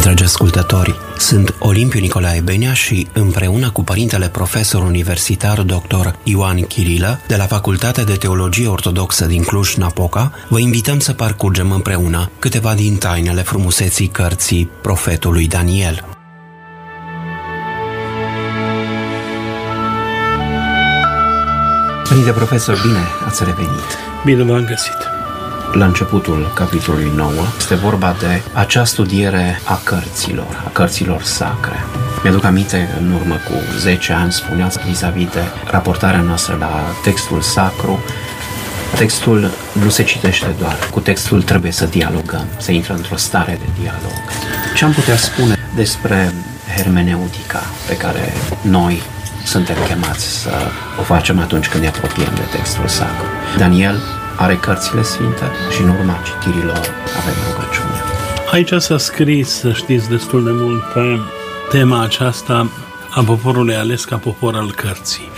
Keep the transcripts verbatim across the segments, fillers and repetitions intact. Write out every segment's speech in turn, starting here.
Dragi ascultători, sunt Olimpiu Nicolae Benea și împreună cu părintele profesor universitar doctor Ioan Chirilă de la Facultatea de Teologie Ortodoxă din Cluj-Napoca, vă invităm să parcurgem împreună câteva din tainele frumuseții cărții profetului Daniel. Părinte profesor, bine ați revenit! Bine v-am găsit! La începutul capitolului nouă este vorba de acea studiere a cărților, a cărților sacre. Mi-aduc aminte că în urmă cu zece ani spuneați vis-a-vis de raportarea noastră la textul sacru. Textul nu se citește doar, cu textul trebuie să dialogăm, să intră într-o stare de dialog. Ce am putea spune despre hermeneutica pe care noi suntem chemați să o facem atunci când ne apropiem de textul sacru? Daniel are cărțile sfinte și în urma citirilor avem rugăciune. Aici s-a scris, să știți, destul de mult pe tema aceasta a poporului ales ca popor al cărții.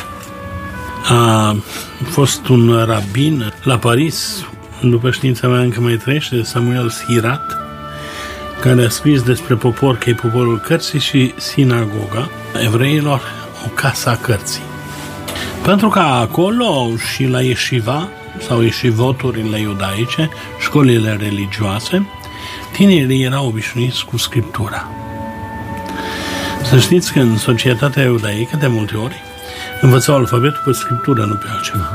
A fost un rabin la Paris, după știința mea încă mai trăiește, Samuel Sirat, care a scris despre popor că e poporul cărții și sinagoga evreilor, o casă a cărții. Pentru că acolo și la Yeshiva sau yeshivoturile iudaice, școlile religioase, tinerii erau obișnuiți cu Scriptura. Să știți că în societatea iudaică, de multe ori, învățau alfabetul pe Scriptură, nu pe altceva.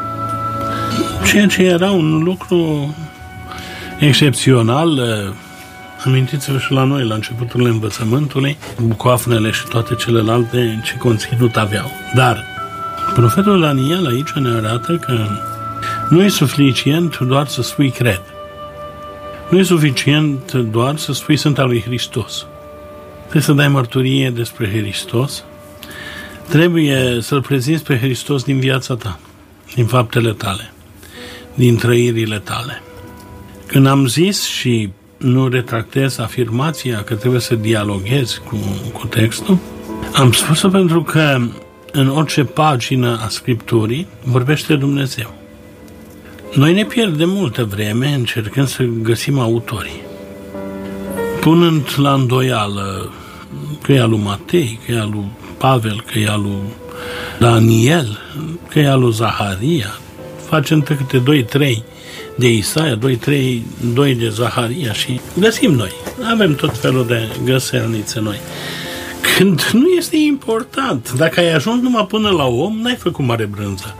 Ceea ce era un lucru excepțional. Amintiți-vă și la noi, la începutul învățământului, bucoafnele și toate celelalte, ce conținut aveau. Dar profetul Daniel aici ne arată că nu e suficient doar să spui cred. Nu e suficient doar să spui sunt al lui Hristos. Trebuie să dai mărturie despre Hristos. Trebuie să-L prezinți pe Hristos din viața ta, din faptele tale, din trăirile tale. Când am zis și nu retractez afirmația că trebuie să dialoghezi cu, cu textul, am spus-o pentru că în orice pagină a Scripturii vorbește Dumnezeu. Noi ne pierdem multă vreme încercând să găsim autorii, punând la îndoială că e al lui Matei, că e al lui Pavel, că e al lui Daniel, că e al lui Zaharia. Facem câte doi, trei de Isaia, doi, trei, doi de Zaharia și găsim noi. Avem tot felul de găselnițe noi. Când nu este important, dacă ai ajuns numai până la om, n-ai făcut mare brânză.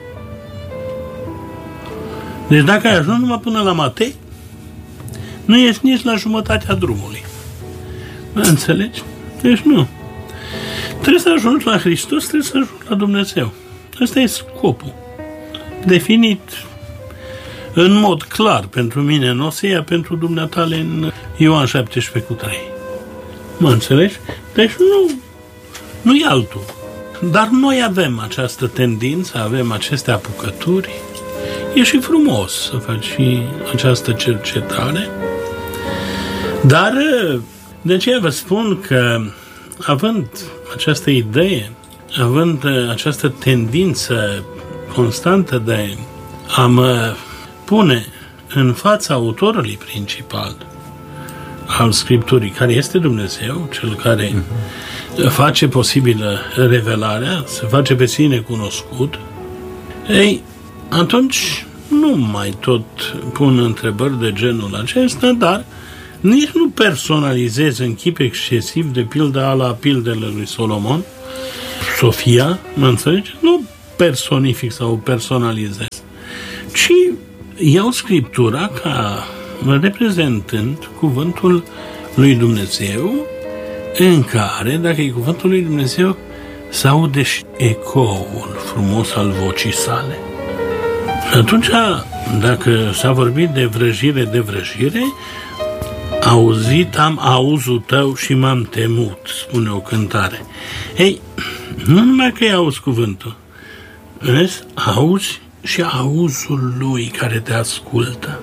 Deci dacă ai ajuns numai până la Matei, nu ești nici la jumătatea drumului. Înțelegi? Deci nu. Trebuie să ajungi la Hristos, trebuie să ajungi la Dumnezeu. Ăsta e scopul. Definit în mod clar pentru mine, nu o să ia pentru dumneatale în Ioan șaptesprezece cu trei. Mă înțelegi? Deci nu, nu e altul. Dar noi avem această tendință, avem aceste apucături. E și frumos să faci și această cercetare. Dar de aceea vă spun că având această idee, având această tendință constantă de a mă pune în fața autorului principal al Scripturii, care este Dumnezeu, cel care uh-huh. face posibilă revelarea, se face pe sine cunoscut, ei, atunci nu mai tot pun întrebări de genul acesta, dar nici nu personalizez în chip excesiv, de pildă a la pildele lui Solomon, Sofia, mă înțelegi? Nu personific sau personalizez, ci iau Scriptura ca reprezentând cuvântul lui Dumnezeu, în care, dacă e cuvântul lui Dumnezeu, se aude și ecoul frumos al vocii sale. Atunci, dacă s-a vorbit de vrăjire, de vrăjire, auzit am auzul tău și m-am temut, spune o cântare. Ei, nu numai că auzi cuvântul, vezi, auzi și auzul lui care te ascultă.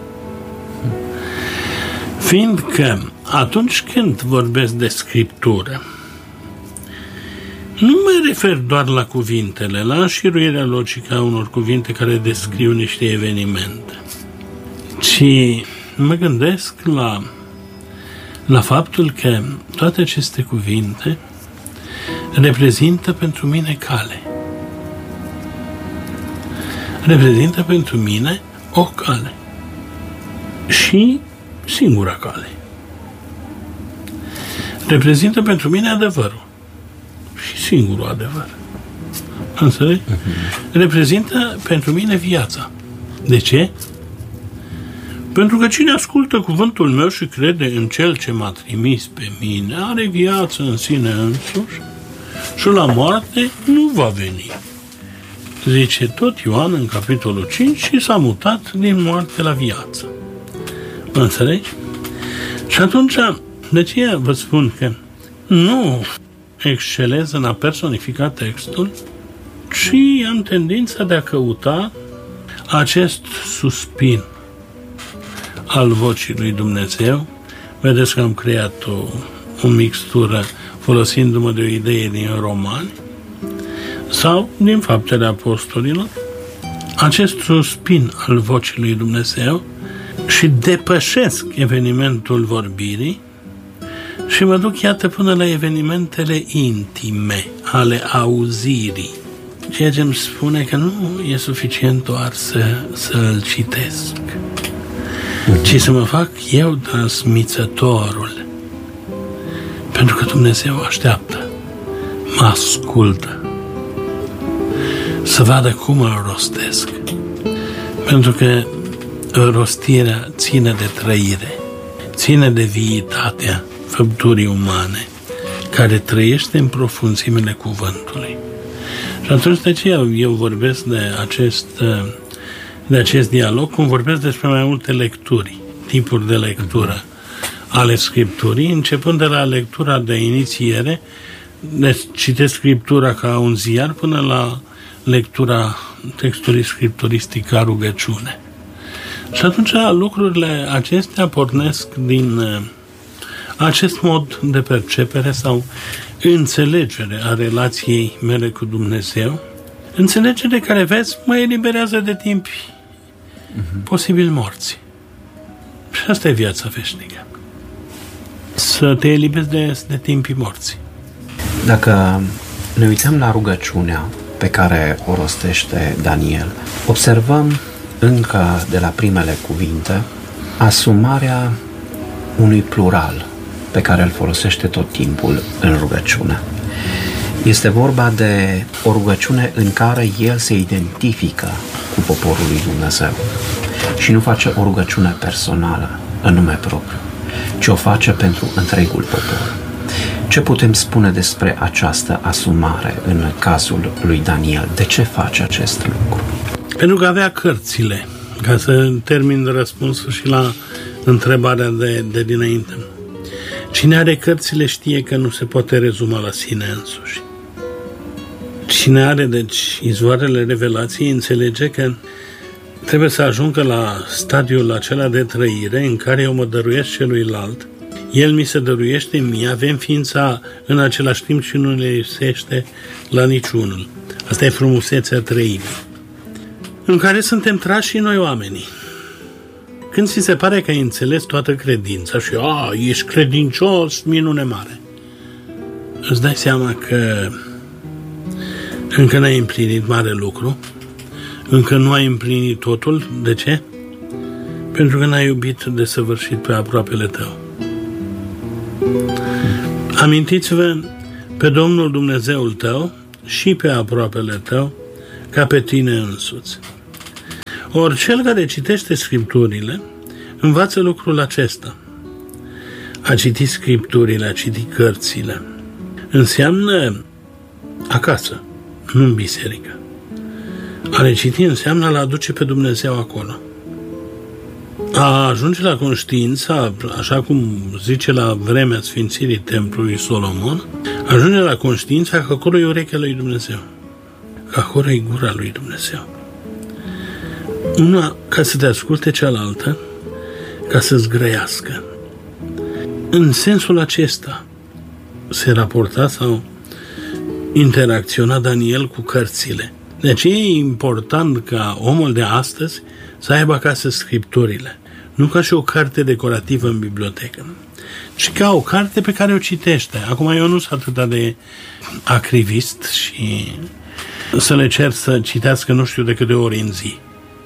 Fiindcă atunci când vorbesc de Scriptură, nu mă refer doar la cuvintele, la înșiruirea logică a unor cuvinte care descriu niște evenimente, ci mă gândesc la la faptul că toate aceste cuvinte reprezintă pentru mine cale. Reprezintă pentru mine o cale. Și singura cale. Reprezintă pentru mine adevărul. Și singurul adevăr. Înțelegi? Uh-huh. Reprezintă pentru mine viața. De ce? Pentru că cine ascultă cuvântul meu și crede în Cel ce m-a trimis pe mine, are viață în sine însuși și la moarte nu va veni. Zice tot Ioan în capitolul cinci și s-a mutat din moarte la viață. Mă înțelegi? Și atunci, de ce vă spun că nu excelez în a personifica textul, ci am tendința de a căuta acest suspin al vocii lui Dumnezeu. Vedeți că am creat o, o mixtură folosindu-mă de o idee din Romani sau din Faptele Apostolilor, acest suspin al vocii lui Dumnezeu, și depășesc evenimentul vorbirii și mă duc, iată, până la evenimentele intime ale auzirii. Ceea ce îmi spune că nu e suficient doar să, să-l citesc, ci să mă fac eu transmițătorul. Pentru că Dumnezeu așteaptă, mă ascultă, să vadă cum îl rostesc. Pentru că rostirea ține de trăire, ține de viitatea făpturii umane, care trăiește în profunzimile cuvântului. Și atunci de ce eu, eu vorbesc de acest, de acest dialog, cum vorbesc despre mai multe lecturi, tipuri de lectură ale Scripturii, începând de la lectura de inițiere, deci citesc Scriptura ca un ziar, până la lectura textului scripturistic ca rugăciune. Și atunci lucrurile acestea pornesc din acest mod de percepere sau înțelegere a relației mele cu Dumnezeu, înțelegere care, vezi, mă eliberează de timp uh-huh. posibil morți. Și asta e viața veșnică. Să te eliberezi de, de timpii morții. Dacă ne uităm la rugăciunea pe care o rostește Daniel, observăm încă de la primele cuvinte asumarea unui plural pe care îl folosește tot timpul în rugăciune. Este vorba de o rugăciune în care el se identifică cu poporul lui Dumnezeu și nu face o rugăciune personală în nume propriu, ci o face pentru întregul popor. Ce putem spune despre această asumare în cazul lui Daniel? De ce face acest lucru? Pentru că avea cărțile, ca să termin răspunsul și la întrebarea de, de dinainte. Cine are cărțile știe că nu se poate rezuma la sine însuși. Cine are, deci, izvoarele revelației înțelege că trebuie să ajungă la stadiul acela de trăire în care eu mă dăruiesc celuilalt, el mi se dăruiește mie, avem ființa în același timp și nu ne lipsește la niciunul. Asta e frumusețea trăirii, în care suntem trași și noi oamenii. Când ți se pare că ai înțeles toată credința și a, ești credincios, minune mare, îți dai seama că încă n-ai împlinit mare lucru, încă nu ai împlinit totul. De ce? Pentru că n-ai iubit desăvârșit pe aproapele tău. Amintiți-vă pe Domnul Dumnezeul tău și pe aproapele tău ca pe tine însuți. Ori cel care citește Scripturile învață lucrul acesta. A citi Scripturile, a citi cărțile, înseamnă acasă, nu în biserică. A le citi înseamnă a le aduce pe Dumnezeu acolo. A ajunge la conștiința, așa cum zice la vremea sfințirii templului Solomon, ajunge la conștiința că acolo e urechea lui Dumnezeu, că acolo e gura lui Dumnezeu. Una ca să te asculte, cealaltă ca să-ți grăiască. În sensul acesta se raporta sau interacționa Daniel cu cărțile. Deci e important ca omul de astăzi să aibă acasă Scripturile. nu ca și o carte decorativă în bibliotecă, ci ca o carte pe care o citește. Acum eu nu sunt atât de acrivist și să le cer să citească nu știu de câte ori în zi.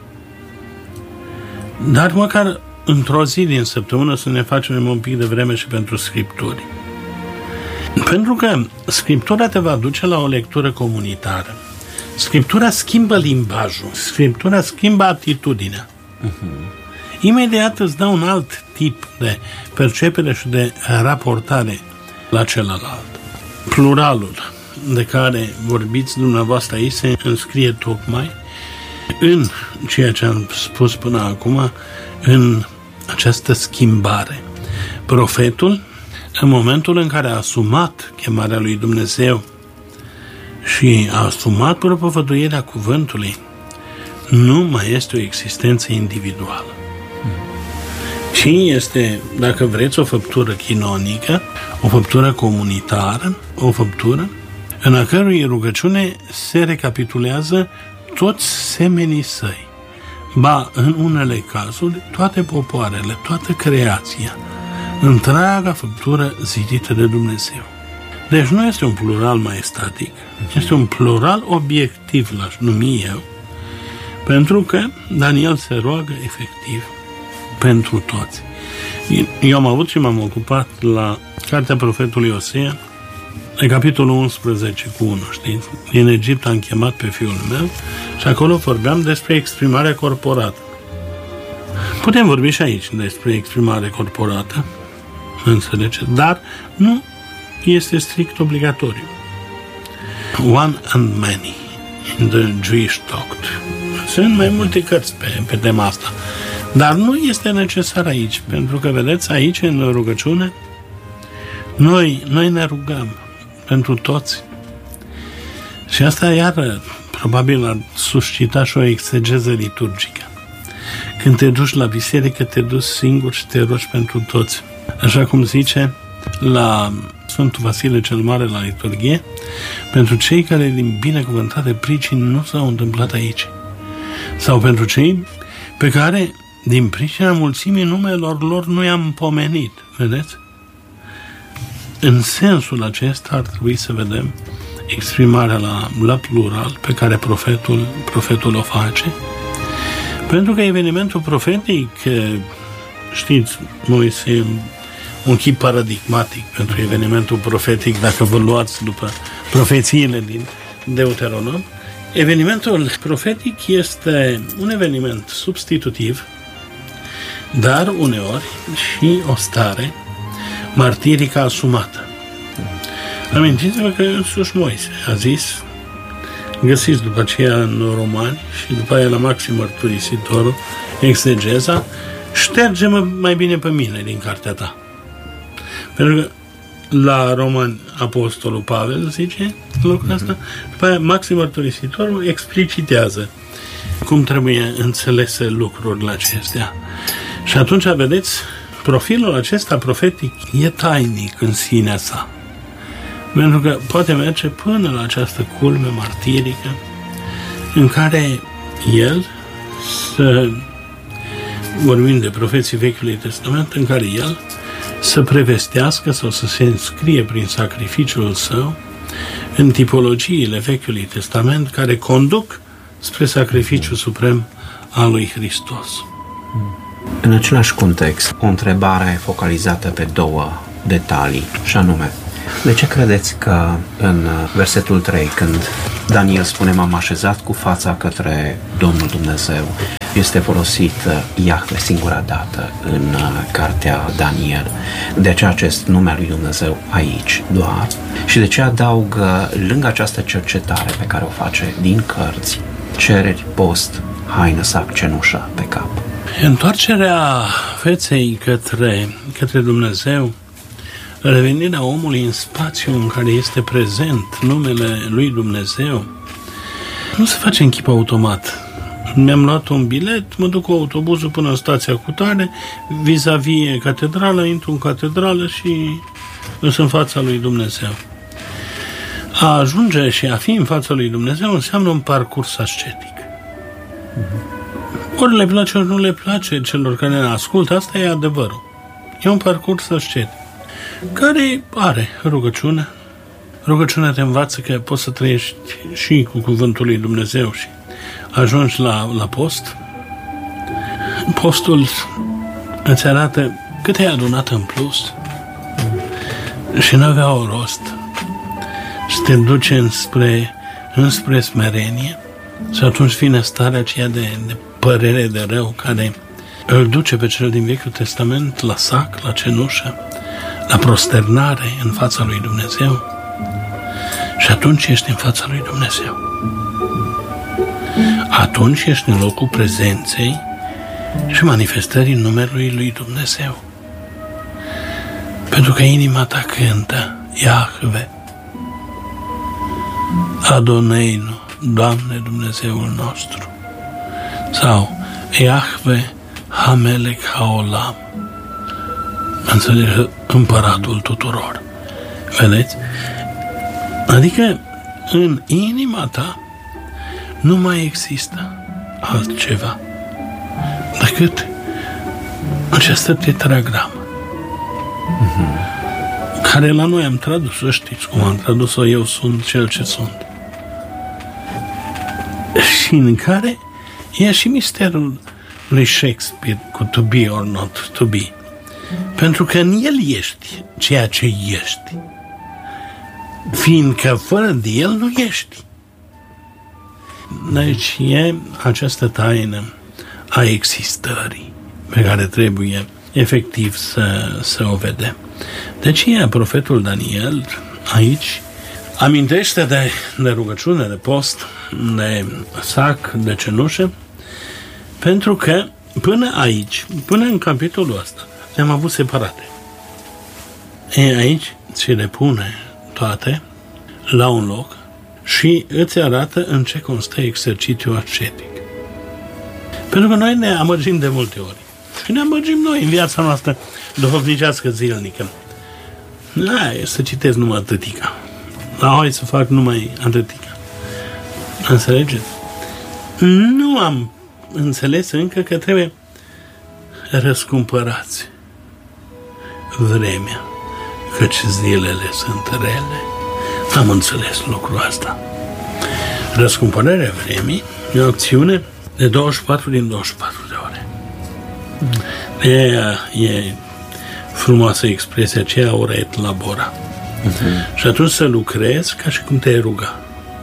Dar măcar într-o zi din săptămână să ne facem un pic de vreme și pentru scripturi. Pentru că scriptura te va duce la o lectură comunitară. Scriptura schimbă limbajul, scriptura schimbă atitudinea. Uh-huh. Imediat îți dă un alt tip de percepere și de raportare la celălalt. Pluralul de care vorbiți dumneavoastră aici se înscrie tocmai în ceea ce am spus până acum, în această schimbare. Profetul, în momentul în care a asumat chemarea lui Dumnezeu și a asumat propovăduirea cuvântului, nu mai este o existență individuală. Ci este, dacă vreți, o făptură canonică, o făptură comunitară, o făptură în a cărui rugăciune se recapitulează toți semenii săi. Ba, în unele cazuri, toate popoarele, toată creația, întreaga făptură zidită de Dumnezeu. Deci nu este un plural maestatic, este un plural obiectiv, l-aș numi eu, pentru că Daniel se roagă efectiv pentru toți. Eu am avut și m-am ocupat la cartea profetului Osea, în capitolul unsprezece cu unu, știți? Din Egipt am chemat pe fiul meu și acolo vorbeam despre exprimarea corporată. Putem vorbi și aici despre exprimare corporată, înțelegeți? Dar nu este strict obligatoriu. One and many in the Jewish Talk. Sunt mai multe cărți pe, pe tema asta. Dar nu este necesar aici, pentru că, vedeți, aici, în rugăciune, noi, noi ne rugăm pentru toți. Și asta, iar, probabil ar suscita și o exegeză liturgică. Când te duci la biserică, te duci singur și te rogi pentru toți. Așa cum zice la Sfântul Vasile cel Mare la liturghie, pentru cei care din binecuvântate pricini nu s-au întâmplat aici. Sau pentru cei pe care din pricina mulțimii numelor lor nu i-am pomenit. Vedeți? În sensul acesta ar trebui să vedem exprimarea la, la plural pe care profetul, profetul o face. Pentru că evenimentul profetic, știți, Moise, un chip paradigmatic pentru evenimentul profetic, dacă vă luați după profețiile din Deuteronom, evenimentul profetic este un eveniment substitutiv, dar uneori și o stare martirică asumată. Amintiți-vă că însuși Moise a zis, găsiți după aceea în Romani și după aia la Maxim Mărturisitorul, exegeza, șterge-mă mai bine pe mine din cartea ta. Pentru că la Romani Apostolul Pavel zice lucrul ăsta, după aia Maxim Mărturisitorul explicitează cum trebuie înțelese lucrurile acestea. Și atunci, vedeți, profilul acesta profetic e tainic în sinea sa. Pentru că poate merge până la această culme martirică în care el, să vorbim de profeții Vechiului Testament, în care el să prevestească sau să se înscrie prin sacrificiul său în tipologiile Vechiului Testament care conduc spre sacrificiul suprem al lui Hristos. În același context, o întrebare focalizată pe două detalii, și anume, de ce credeți că în versetul trei, când Daniel spune m-am așezat cu fața către Domnul Dumnezeu, este folosit Iahve singura dată în cartea Daniel? De ce acest nume al lui Dumnezeu aici doar? Și de ce adaugă, lângă această cercetare pe care o face din cărți, cereri, post, haină, sac, cenușă pe cap? Întoarcerea feței către, către Dumnezeu, revenirea omului în spațiu în care este prezent numele lui Dumnezeu, nu se face în chip automat. Mi-am luat un bilet, mă duc cu autobuzul până în stația cutare, vis-a-vis e catedrală, intru în catedrală și sunt în fața lui Dumnezeu. A ajunge și a fi în fața lui Dumnezeu înseamnă un parcurs ascetic. Ori le place, ori nu le place celor care ne ascultă, asta e adevărul. E un parcurs ascetic care are rugăciune. Rugăciunea te învață că poți să trăiești și cu cuvântul lui Dumnezeu și ajungi la, la post. Postul îți arată cât ai adunat în plus și nu avea o rost și te duce înspre, înspre smerenie și atunci vine starea aceea de, de părere de rău care îl duce pe cel din Vechiul Testament la sac, la cenușă, la prosternare în fața lui Dumnezeu. Și atunci ești în fața lui Dumnezeu. Atunci ești în locul prezenței și manifestării numelui lui Dumnezeu. Pentru că inima ta cântă Iahve, Adoneinu, Doamne Dumnezeul nostru, sau Iahve Hamelech Haolam, înțelegi, împăratul tuturor. Vedeți? Adică în inima ta nu mai există altceva decât această tetragramă, mm-hmm. care la noi am tradus-o, știți cum am tradus-o, eu sunt cel ce sunt. Și în care e și misterul lui Shakespeare cu to be or not to be. Pentru că în el ești ceea ce ești. Fiindcă fără de el nu ești. Deci e această taină a existării pe care trebuie efectiv să, să o vedem. Deci e profetul Daniel aici amintește de, de rugăciune, de post, de sac, de cenușă, pentru că până aici, până în capitolul ăsta, le-am avut separate. E aici ți le pune toate la un loc și îți arată în ce constă exercițiul ascetic. Pentru că noi ne amăgim de multe ori. Și ne amăgim noi în viața noastră duhovnicească zilnică. Da, e să citesc numai atâtica. La hai să fac numai atâtica. Înțelegeți? Nu am înțeles încă că trebuie răscumpărați vremea, căci zilele sunt rele. Am înțeles lucrul ăsta. Răscumpărarea vremii e o acțiune de douăzeci și patru din douăzeci și patru de ore. E, e frumoasă expresia aceea, ora et labora. Uh-huh. Și atunci să lucrezi ca și cum te-ai ruga.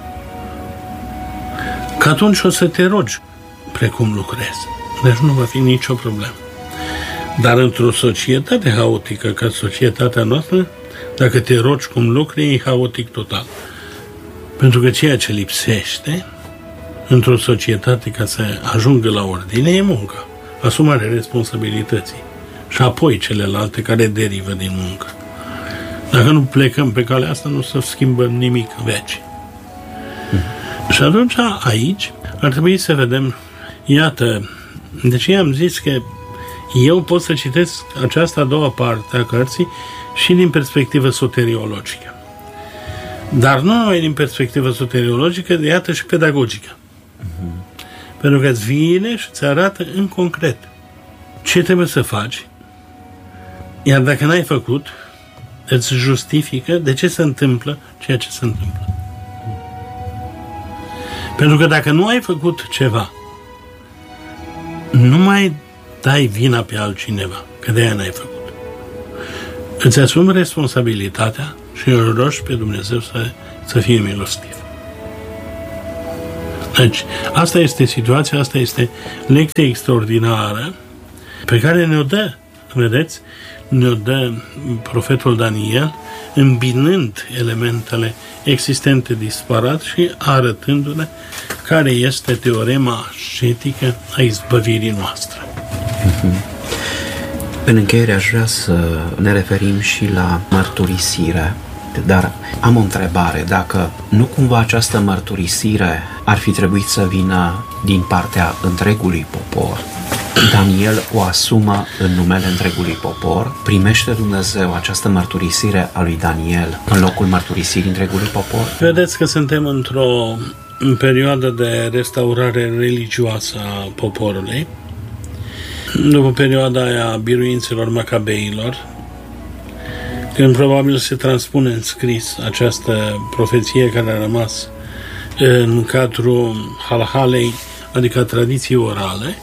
Că atunci o să te rogi precum lucrezi. Deci nu va fi nicio problemă. Dar într-o societate haotică ca societatea noastră, dacă te rogi cum lucri, e haotic total. Pentru că ceea ce lipsește într-o societate ca să ajungă la ordine e muncă, asumarea responsabilității și apoi celelalte care derivă din muncă. Dacă nu plecăm pe calea asta, nu se schimbă nimic veci. Mm. Și atunci aici ar trebui să vedem, iată, de ce am zis că eu pot să citesc această a doua parte a cărții și din perspectivă soteriologică. Dar nu numai din perspectivă soteriologică, de iată și pedagogică. Uh-huh. Pentru că îți vine și îți arată în concret ce trebuie să faci. Iar dacă n-ai făcut, îți justifică de ce se întâmplă ceea ce se întâmplă. Pentru că dacă nu ai făcut ceva, nu mai dai vina pe altcineva, că de aia n-ai făcut. Îți asumi responsabilitatea și îl rogi pe Dumnezeu să, să fie milostiv. Deci, asta este situația, asta este lecția extraordinară pe care ne-o dă, vedeți, ne-o dă profetul Daniel, îmbinând elementele existente disparat și arătându-ne care este teorema ascetică a izbăvirii noastre. Mm-hmm. În încheiere aș vrea să ne referim și la mărturisire, dar am o întrebare, dacă nu cumva această mărturisire ar fi trebuit să vină din partea întregului popor. Daniel o asumă în numele întregului popor, primește Dumnezeu această mărturisire a lui Daniel în locul mărturisirii întregului popor? Vedeți că suntem într-o în perioada de restaurare religioasă a poporului, după perioada aia a biruințelor macabeilor, când probabil se transpune în scris această profeție care a rămas în cadrul halhalei, adică tradiții orale,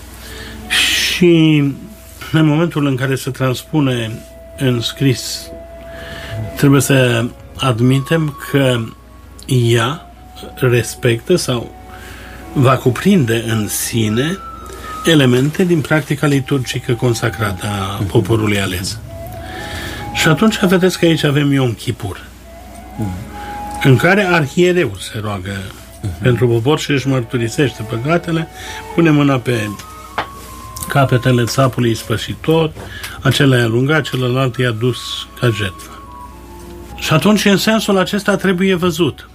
și în momentul în care se transpune în scris, trebuie să admitem că ea respectă sau va cuprinde în sine elemente din practica liturgică consacrată a poporului ales. Și atunci vedeți că aici avem Iom Kippur, în care arhiereul se roagă uh-huh. pentru popor și își mărturisește păcatele, pune mâna pe capetele țapului ispășitor, acela e alungat, celălalt i-a dus ca jertfă. Și atunci, în sensul acesta, trebuie văzut.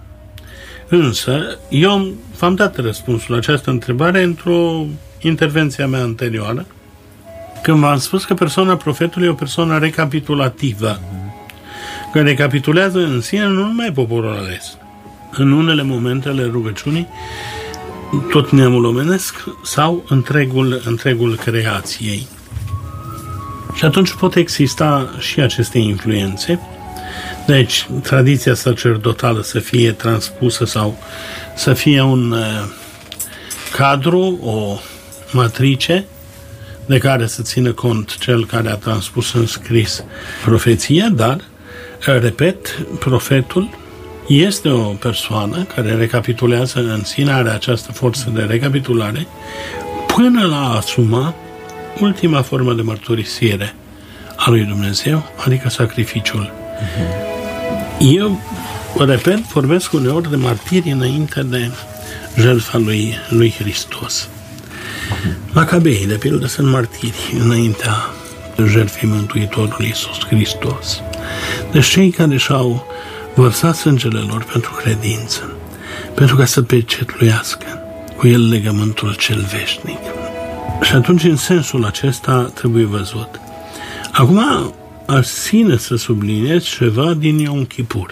Însă, eu v-am dat răspunsul la această întrebare într-o intervenție mea anterioară, când v-am spus că persoana profetului e o persoană recapitulativă, uh-huh. care recapitulează în sine nu numai poporul ales. În unele momentele rugăciunii, tot neamul omenesc sau întregul, întregul creației. Și atunci pot exista și aceste influențe. Deci, tradiția sacerdotală să fie transpusă sau să fie un uh, cadru, o matrice de care să țină cont cel care a transpus în scris profeția, dar, repet, profetul este o persoană care recapitulează în sine, are această forță de recapitulare, până la a asuma ultima formă de mărturisire a lui Dumnezeu, adică sacrificiul. Uh-huh. Eu, repet, vorbesc uneori de martiri înainte de jertfa lui, lui Hristos. Uh-huh. Macabeii, de pildă, sunt martiri înaintea jertfei Mântuitorului Iisus Hristos. Deci cei care și-au vărsat sângele lor pentru credință, pentru ca să pecetluiască cu el legământul cel veșnic. Și atunci, în sensul acesta, trebuie văzut. Acum, aș ține să subliniez ceva din Iom Kippur.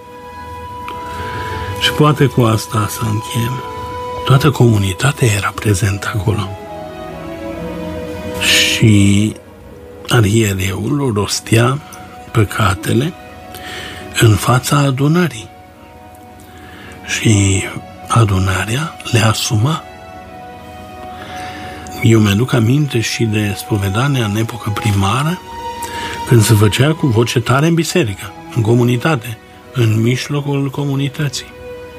Și poate cu asta să încheiem. Toată comunitatea era prezentă acolo. Și arhiereul rostea păcatele în fața adunării. Și adunarea le asuma. Eu mi-aduc aminte și de spovedania în epocă primară, când se făcea cu voce tare în biserică, în comunitate, în mijlocul comunității.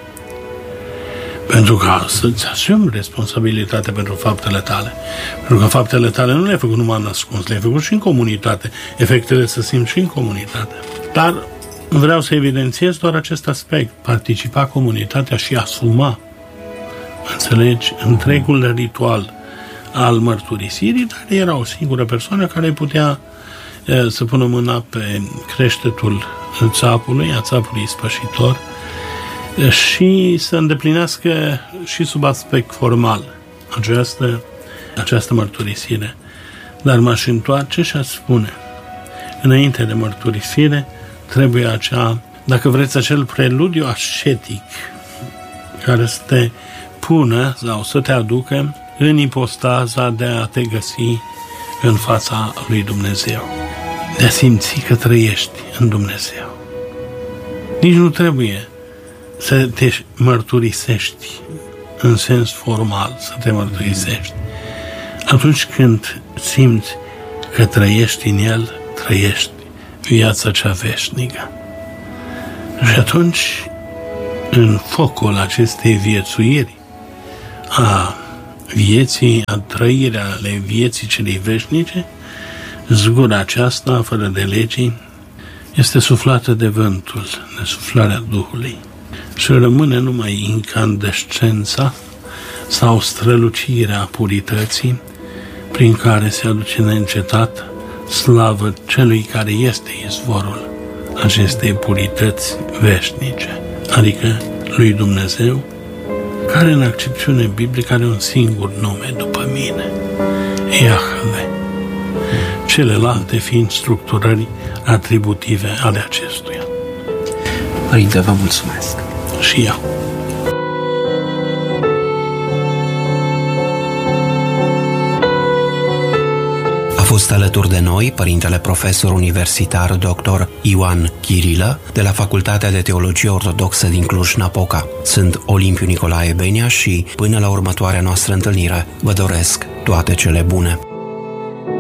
Pentru ca să-ți asumi responsabilitatea pentru faptele tale. Pentru că faptele tale nu le-ai făcut numai în ascuns, le-ai făcut și în comunitate. Efectele să simți și în comunitate. Dar vreau să evidențiez doar acest aspect. Participa comunitatea și asuma, înțelegi, întregul ritual al mărturisirii, dar era o singură persoană care putea e, să pună mâna pe creștetul țapului, a țapului ispășitor, și să îndeplinească și sub aspect formal această, această mărturisire. Dar m-aș întoarce și aș spune, înainte de mărturisire, trebuie acea, dacă vreți, acel preludiu ascetic care să te pună sau să te aducă în ipostaza de a te găsi în fața lui Dumnezeu, de a simți că trăiești în Dumnezeu. Nici nu trebuie să te mărturisești în sens formal, să te mărturisești. Atunci când simți că trăiești în El, trăiești viața cea veșnică. Și atunci, în focul acestei viețuiri, a vieții, a trăirea ale vieții celei veșnice, zgura aceasta, fără de legii, este suflată de vântul, de suflarea Duhului. Și rămâne numai incandescența sau strălucirea purității prin care se aduce neîncetat slavă celui care este izvorul acestei purități veșnice, adică lui Dumnezeu, care în accepțiune biblică are un singur nume după mine, Iahve, celelalte fiind structurări atributive ale acestuia. Părinte, vă mulțumesc. Și eu. fost alături de noi părintele profesor universitar doctor Ioan Chirilă de la Facultatea de Teologie Ortodoxă din Cluj-Napoca. Sunt Olimpiu Nicolae Benia și până la următoarea noastră întâlnire vă doresc toate cele bune.